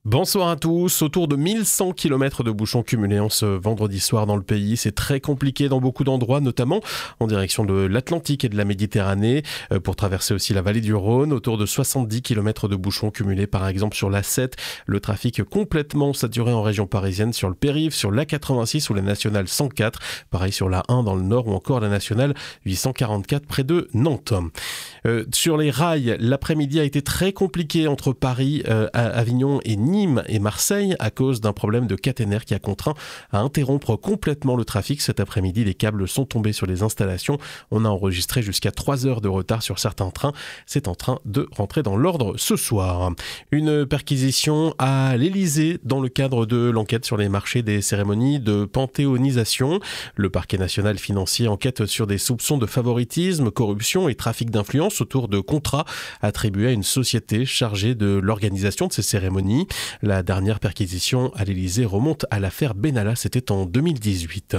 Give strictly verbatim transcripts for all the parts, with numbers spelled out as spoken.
Bonsoir à tous. Autour de mille cent kilomètres de bouchons cumulés en ce vendredi soir dans le pays. C'est très compliqué dans beaucoup d'endroits, notamment en direction de l'Atlantique et de la Méditerranée. Pour traverser aussi la vallée du Rhône, autour de soixante-dix kilomètres de bouchons cumulés, par exemple sur l'A sept. Le trafic complètement saturé en région parisienne sur le périph', sur l'A quatre-vingt-six ou la nationale cent quatre. Pareil sur l'A un dans le nord ou encore la nationale huit cent quarante-quatre près de Nantes. Euh, sur les rails, l'après-midi a été très compliqué entre Paris, euh, Avignon et Nîmes et Marseille à cause d'un problème de caténaire qui a contraint à interrompre complètement le trafic. Cet après-midi, les câbles sont tombés sur les installations. On a enregistré jusqu'à trois heures de retard sur certains trains. C'est en train de rentrer dans l'ordre ce soir. Une perquisition à l'Élysée dans le cadre de l'enquête sur les marchés des cérémonies de panthéonisation. Le parquet national financier enquête sur des soupçons de favoritisme, corruption et trafic d'influence autour de contrats attribués à une société chargée de l'organisation de ces cérémonies. La dernière perquisition à l'Élysée remonte à l'affaire Benalla, c'était en deux mille dix-huit.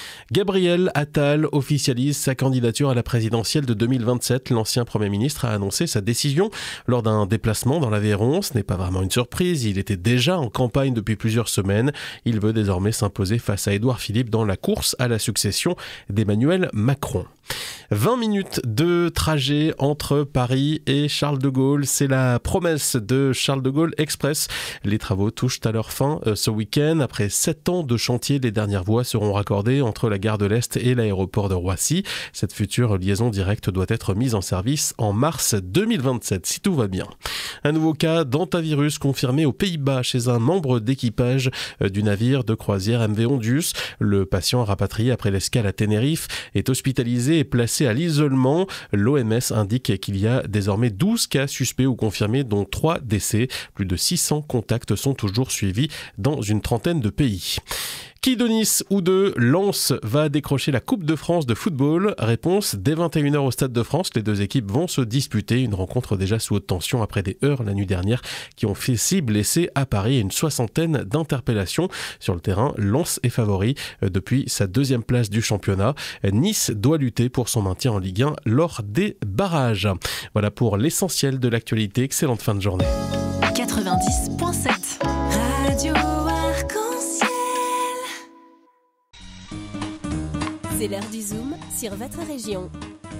Gabriel Attal officialise sa candidature à la présidentielle de deux mille vingt-sept. L'ancien Premier ministre a annoncé sa décision lors d'un déplacement dans l'Aveyron. Ce n'est pas vraiment une surprise, il était déjà en campagne depuis plusieurs semaines. Il veut désormais s'imposer face à Édouard Philippe dans la course à la succession d'Emmanuel Macron. vingt minutes de trajet entre Paris et Charles de Gaulle, c'est la promesse de Charles de Gaulle Express. Les travaux touchent à leur fin euh, ce week-end. Après sept ans de chantier, les dernières voies seront raccordées entre la gare de l'Est et l'aéroport de Roissy. Cette future liaison directe doit être mise en service en mars deux mille vingt-sept, si tout va bien. Un nouveau cas d'hantavirus confirmé aux Pays-Bas chez un membre d'équipage du navire de croisière M V Ondus. Le patient rapatrié après l'escale à Tenerife est hospitalisé et placé à l'isolement. L'O M S indique qu'il y a désormais douze cas suspects ou confirmés, dont trois décès. Plus de six cents contacts sont toujours suivis dans une trentaine de pays. Qui de Nice ou de Lens va décrocher la Coupe de France de football? Réponse dès vingt et une heures au Stade de France. Les deux équipes vont se disputer une rencontre déjà sous haute tension après des heurts la nuit dernière qui ont fait six blessés à Paris et une soixantaine d'interpellations. Sur le terrain, Lens est favori depuis sa deuxième place du championnat. Nice doit lutter pour son maintien en Ligue un lors des barrages. Voilà pour l'essentiel de l'actualité. Excellente fin de journée. quatre-vingt-dix virgule sept Radio Arc-en-Ciel. C'est l'heure du Zoom sur votre région.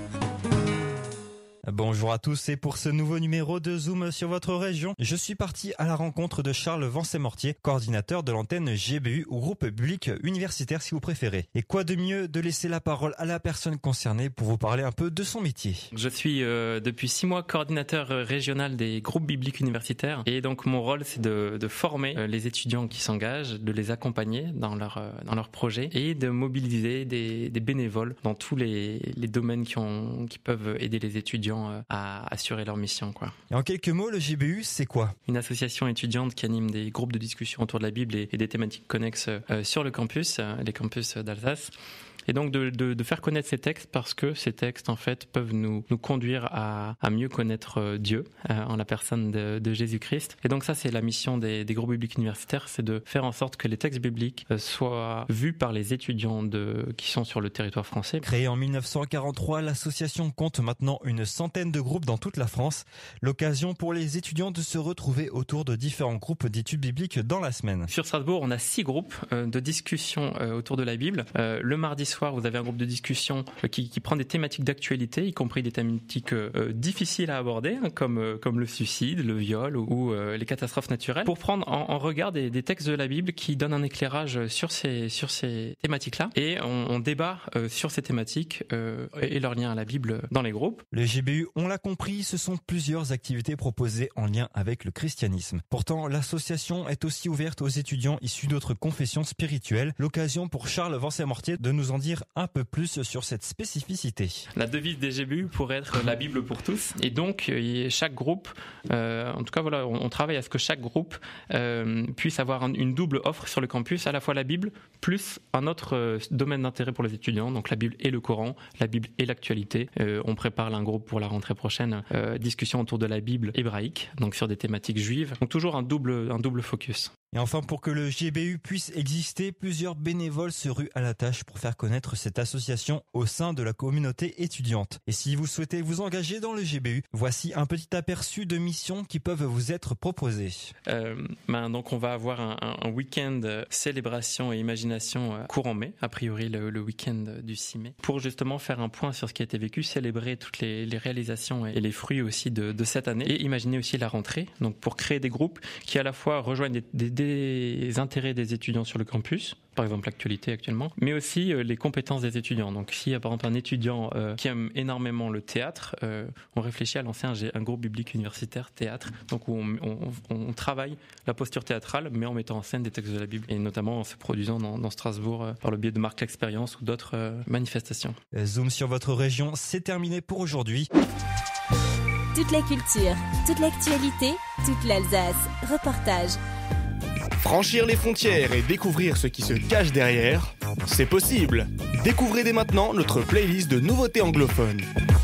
Bonjour à tous et pour ce nouveau numéro de Zoom sur votre région, je suis parti à la rencontre de Charles Vancey-Mortier, coordinateur de l'antenne G B U ou groupe public universitaire si vous préférez. Et quoi de mieux de laisser la parole à la personne concernée pour vous parler un peu de son métier. Je suis euh, depuis six mois coordinateur régional des groupes bibliques universitaires et donc mon rôle c'est de, de former euh, les étudiants qui s'engagent, de les accompagner dans leur, euh, dans leurs projets et de mobiliser des, des bénévoles dans tous les, les domaines qui, ont, qui peuvent aider les étudiants à assurer leur mission, quoi. Et en quelques mots, le G B U, c'est quoi? Une association étudiante qui anime des groupes de discussion autour de la Bible et, et des thématiques connexes euh, sur le campus, euh, les campus d'Alsace. Et donc de, de, de faire connaître ces textes parce que ces textes en fait peuvent nous, nous conduire à, à mieux connaître Dieu euh, en la personne de, de Jésus-Christ. Et donc ça c'est la mission des, des groupes bibliques universitaires, c'est de faire en sorte que les textes bibliques euh, soient vus par les étudiants de, qui sont sur le territoire français. Créée en mille neuf cent quarante-trois, l'association compte maintenant une centaine de groupes dans toute la France. L'occasion pour les étudiants de se retrouver autour de différents groupes d'études bibliques dans la semaine. Sur Strasbourg, on a six groupes euh, de discussion euh, autour de la Bible. Euh, le mardi soir, vous avez un groupe de discussion qui, qui prend des thématiques d'actualité, y compris des thématiques euh, difficiles à aborder, hein, comme, euh, comme le suicide, le viol ou, ou euh, les catastrophes naturelles, pour prendre en, en regard des, des textes de la Bible qui donnent un éclairage sur ces, sur ces thématiques-là. Et on, on débat euh, sur ces thématiques euh, et leur lien à la Bible dans les groupes. Le G B U, on l'a compris, ce sont plusieurs activités proposées en lien avec le christianisme. Pourtant, l'association est aussi ouverte aux étudiants issus d'autres confessions spirituelles. L'occasion pour Charles Vancey-Mortier de nous en dire un peu plus sur cette spécificité. La devise des G B U pourrait être la Bible pour tous. Et donc, chaque groupe, euh, en tout cas, voilà, on, on travaille à ce que chaque groupe euh, puisse avoir un, une double offre sur le campus, à la fois la Bible plus un autre euh, domaine d'intérêt pour les étudiants, donc la Bible et le Coran, la Bible et l'actualité. Euh, on prépare un groupe pour la rentrée prochaine, euh, discussion autour de la Bible hébraïque, donc sur des thématiques juives. Donc toujours un double, un double focus. Et enfin, pour que le G B U puisse exister, plusieurs bénévoles se ruent à la tâche pour faire connaître cette association au sein de la communauté étudiante. Et si vous souhaitez vous engager dans le G B U, voici un petit aperçu de missions qui peuvent vous être proposées. Euh, ben donc on va avoir un, un, un week-end célébration et imagination courant mai, a priori le, le week-end du six mai, pour justement faire un point sur ce qui a été vécu, célébrer toutes les, les réalisations et les fruits aussi de, de cette année et imaginer aussi la rentrée, donc pour créer des groupes qui à la fois rejoignent des, des, des intérêts des étudiants sur le campus, par exemple l'actualité actuellement, mais aussi euh, les compétences des étudiants. Donc s'il y a par exemple un étudiant euh, qui aime énormément le théâtre, euh, on réfléchit à lancer un, un groupe biblique universitaire théâtre, donc où on, on, on travaille la posture théâtrale, mais en mettant en scène des textes de la Bible, et notamment en se produisant dans, dans Strasbourg euh, par le biais de Marque l'Expérience ou d'autres euh, manifestations. Zoom sur votre région, c'est terminé pour aujourd'hui. Toute la culture, toute l'actualité, toute l'Alsace. Reportage. Franchir les frontières et découvrir ce qui se cache derrière, c'est possible. Découvrez dès maintenant notre playlist de nouveautés anglophones.